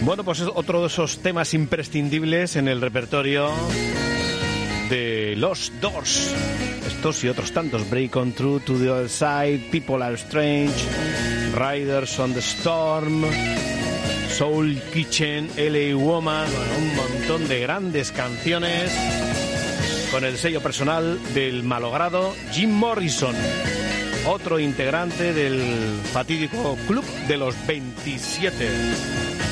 Bueno, pues es otro de esos temas imprescindibles en el repertorio de los Doors. Estos y otros tantos: Break On Through, To The Other Side, People Are Strange, Riders on the Storm, Soul Kitchen, LA Woman. Bueno, un montón de grandes canciones con el sello personal del malogrado Jim Morrison, otro integrante del fatídico Club de los 27.